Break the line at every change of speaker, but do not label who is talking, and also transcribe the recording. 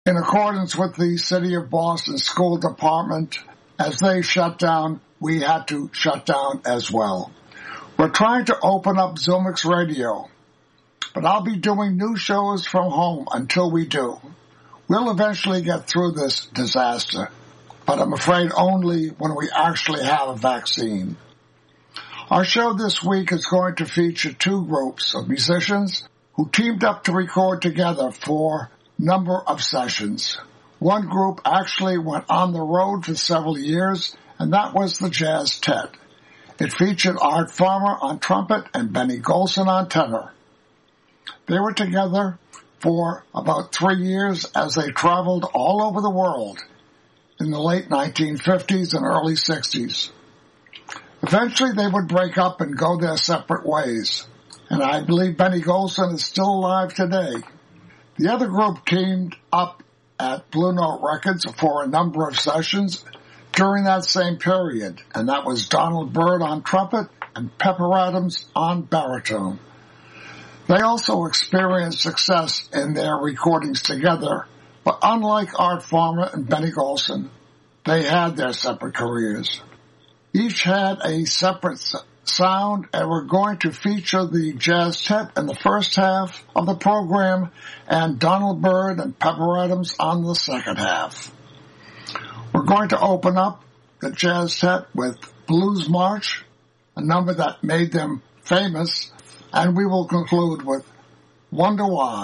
In accordance with the City of Boston School Department, as they shut down, we had to shut down as well. We're trying to open up Zoomix Radio, but I'll be doing new shows from home until we do. We'll eventually get through this disaster, but I'm afraid only when we actually have a vaccine. Our show this week is going to feature two groups of musicians who teamed up to record together for a number of sessions. One group actually went on the road for several years, and that was the Jazztet. It featured Art Farmer on trumpet and Benny Golson on tenor. They were together for about 3 years as they traveled all over the world in the late 1950s and early 60s. Eventually they would break up and go their separate ways, and I believe Benny Golson is still alive today. The other group teamed up at Blue Note Records for a number of sessions during that same period, and that was Donald Byrd on trumpet and Pepper Adams on baritone. They also experienced success in their recordings together, but unlike Art Farmer and Benny Golson, they had their separate careers. Each had a separate sound, and we're going to feature the Jazztet in the first half of the program and Donald Byrd and Pepper Adams on the second half. We're going to open up the Jazztet with Blues March, a number that made them famous, and we will conclude with Wonder Why.